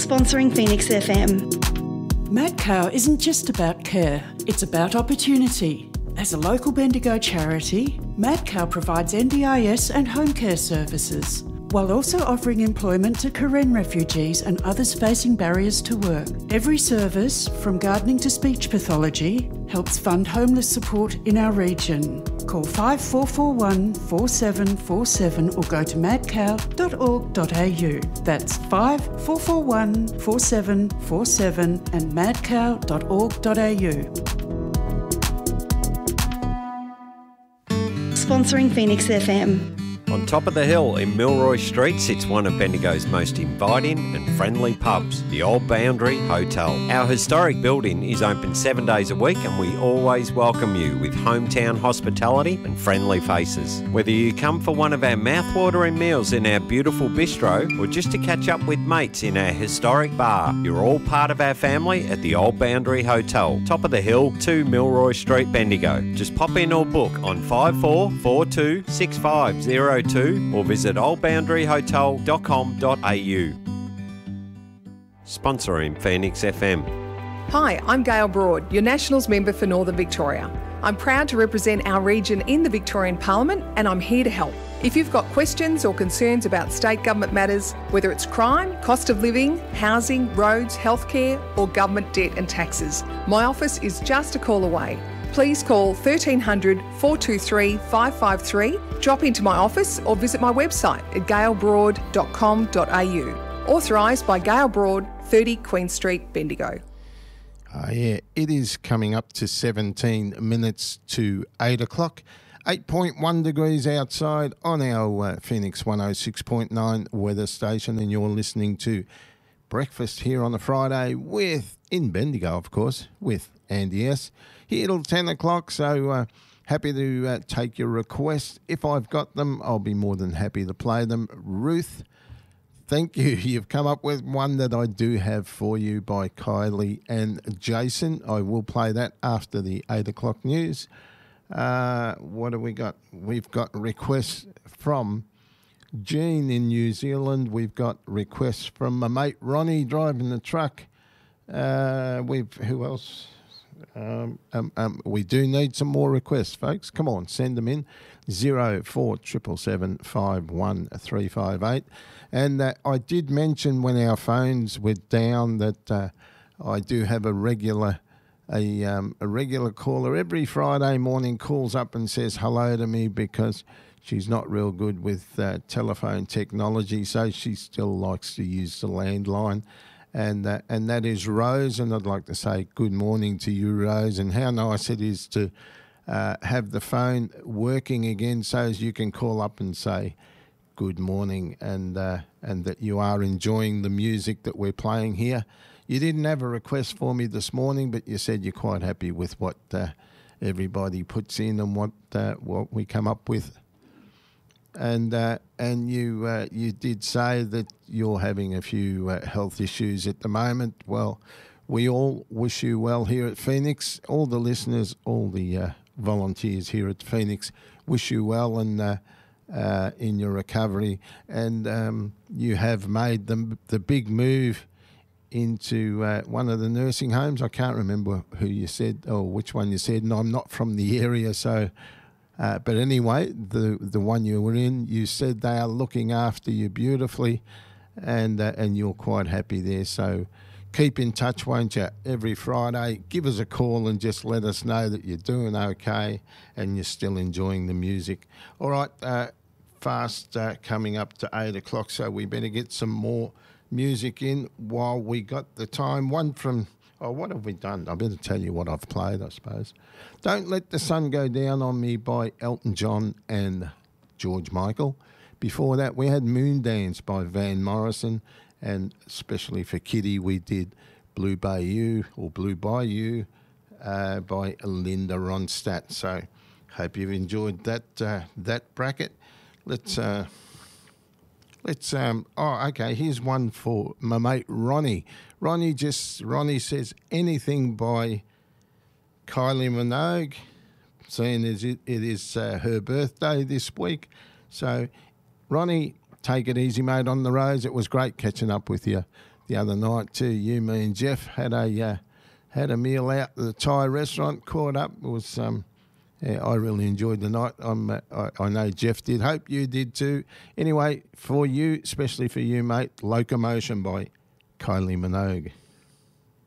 Sponsoring Phoenix FM. MadCow isn't just about care, it's about opportunity. As a local Bendigo charity, MadCow provides NDIS and home care services, while also offering employment to Karen refugees and others facing barriers to work. Every service, from gardening to speech pathology, helps fund homeless support in our region. Call 5441 4747 or go to madcow.org.au. That's 5441 4747 and madcow.org.au. Sponsoring Phoenix FM. On top of the hill in Milroy Street sits one of Bendigo's most inviting and friendly pubs, the Old Boundary Hotel. Our historic building is open 7 days a week and we always welcome you with hometown hospitality and friendly faces. Whether you come for one of our mouth-watering meals in our beautiful bistro or just to catch up with mates in our historic bar, you're all part of our family at the Old Boundary Hotel, top of the hill, 2 Milroy Street, Bendigo. Just pop in or book on 5442 6502 or visit oldboundaryhotel.com.au. Sponsoring Phoenix FM. Hi, I'm Gail Broad, your Nationals member for Northern Victoria. I'm proud to represent our region in the Victorian Parliament and I'm here to help. If you've got questions or concerns about state government matters, whether it's crime, cost of living, housing, roads, healthcare or government debt and taxes, my office is just a call away. Please call 1300 423 553, drop into my office or visit my website at gailbroad.com.au. Authorised by Gail Broad, 30 Queen Street, Bendigo. Yeah, it is coming up to 17 minutes to 8 o'clock. 8.1 degrees outside on our Phoenix 106.9 weather station, and you're listening to Breakfast here on a Friday in Bendigo, of course, with Andy S. Here till 10 o'clock, so happy to take your requests. If I've got them, I'll be more than happy to play them. Ruth, thank you. You've come up with one that I do have for you by Kylie and Jason. I will play that after the 8 o'clock news. What have we got? We've got requests from Jean in New Zealand. We've got requests from my mate Ronnie driving the truck. Who else? We do need some more requests, folks. Come on, send them in. 0477 51358. And I did mention when our phones were down that I do have a regular caller every Friday morning calls up and says hello to me because she's not real good with telephone technology, so she still likes to use the landline. And that is Rose, and I'd like to say good morning to you, Rose, and how nice it is to have the phone working again so as you can call up and say good morning and that you are enjoying the music that we're playing here. You didn't have a request for me this morning, but you said you're quite happy with what everybody puts in and what we come up with. And you did say that you're having a few health issues at the moment. Well, we all wish you well here at Phoenix. All the listeners, all the volunteers here at Phoenix wish you well and in your recovery. And you have made the big move into one of the nursing homes. I can't remember who you said or which one you said, and I'm not from the area, so... but anyway, the one you were in, you said they are looking after you beautifully, and you're quite happy there. So keep in touch, won't you? Every Friday, give us a call and just let us know that you're doing okay and you're still enjoying the music. All right, fast coming up to 8 o'clock, so we better get some more music in while we got the time. One from... Oh, what have we done? I better tell you what I've played, I suppose. Don't Let the Sun Go Down on Me by Elton John and George Michael. Before that, we had Moon Dance by Van Morrison, and especially for Kitty, we did Blue Bayou by Linda Ronstadt. So, hope you've enjoyed that bracket. Let's here's one for my mate Ronnie. Ronnie says anything by Kylie Minogue, seeing as it is her birthday this week. So, Ronnie, take it easy, mate, on the roads. It was great catching up with you the other night too. You, me, and Jeff had a meal out at the Thai restaurant. Caught up. It was I really enjoyed the night. I know Jeff did. Hope you did too. Anyway, for you, especially for you, mate, Locomotion by Kylie Minogue.